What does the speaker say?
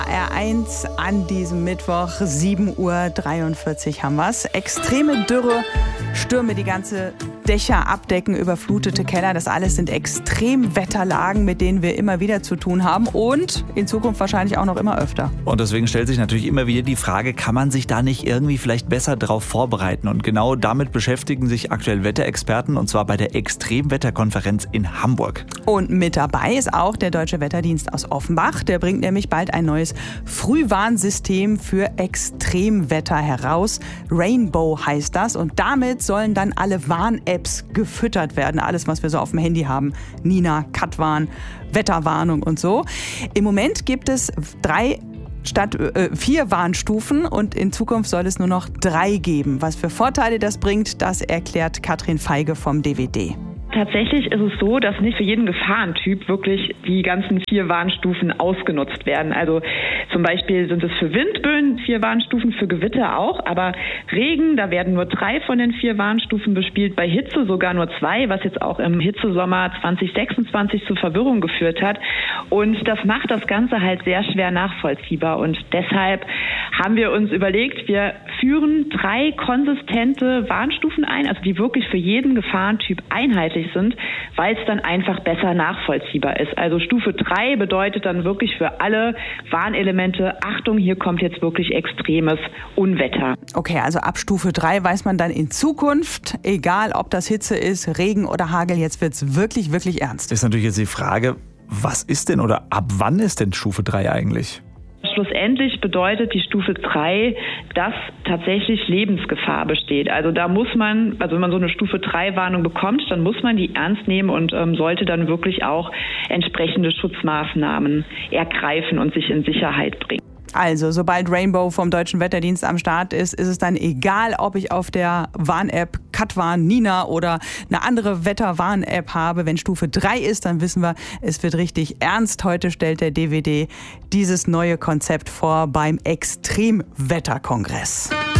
R1 an diesem Mittwoch, 7:43 Uhr haben wir's. Extreme Dürre, Stürme, die ganze Dächer abdecken, überflutete Keller. Das alles sind Extremwetterlagen, mit denen wir immer wieder zu tun haben und in Zukunft wahrscheinlich auch noch immer öfter. Und deswegen stellt sich natürlich immer wieder die Frage, kann man sich da nicht irgendwie vielleicht besser drauf vorbereiten? Und genau damit beschäftigen sich aktuell Wetterexperten, und zwar bei der Extremwetterkonferenz in Hamburg. Und mit dabei ist auch der Deutsche Wetterdienst aus Offenbach. Der bringt nämlich bald ein neues Frühwarnsystem für Extremwetter heraus. Rainbow heißt das. Und damit sollen dann alle Warn-Apps gefüttert werden. Alles, was wir so auf dem Handy haben. Nina, Katwarn, Wetterwarnung und so. Im Moment gibt es 3 statt 4 Warnstufen und in Zukunft soll es nur noch 3 geben. Was für Vorteile das bringt, das erklärt Katrin Feige vom DWD. Tatsächlich ist es so, dass nicht für jeden Gefahrentyp wirklich die ganzen 4 Warnstufen ausgenutzt werden. Also zum Beispiel sind es für Windböen 4 Warnstufen, für Gewitter auch, aber Regen, da werden nur 3 von den 4 Warnstufen bespielt, bei Hitze sogar nur 2, was jetzt auch im Hitzesommer 2026 zu Verwirrung geführt hat. Und das macht das Ganze halt sehr schwer nachvollziehbar und deshalb haben wir uns überlegt, wir führen 3 konsistente Warnstufen ein, also die wirklich für jeden Gefahrentyp einheitlich sind, weil es dann einfach besser nachvollziehbar ist. Also Stufe 3 bedeutet dann wirklich für alle Warnelemente, Achtung, hier kommt jetzt wirklich extremes Unwetter. Okay, also ab Stufe 3 weiß man dann in Zukunft, egal ob das Hitze ist, Regen oder Hagel, jetzt wird es wirklich, wirklich ernst. Ist natürlich jetzt die Frage, was ist denn oder ab wann ist denn Stufe 3 eigentlich? Schlussendlich bedeutet die Stufe 3, dass tatsächlich Lebensgefahr besteht. Also da muss man, also wenn man so eine Stufe 3 Warnung bekommt, dann muss man die ernst nehmen und sollte dann wirklich auch entsprechende Schutzmaßnahmen ergreifen und sich in Sicherheit bringen. Also, sobald Rainbow vom Deutschen Wetterdienst am Start ist, ist es dann egal, ob ich auf der Warn-App Katwarn, Nina oder eine andere Wetter-Warn-App habe. Wenn Stufe 3 ist, dann wissen wir, es wird richtig ernst. Heute stellt der DWD dieses neue Konzept vor beim Extremwetterkongress.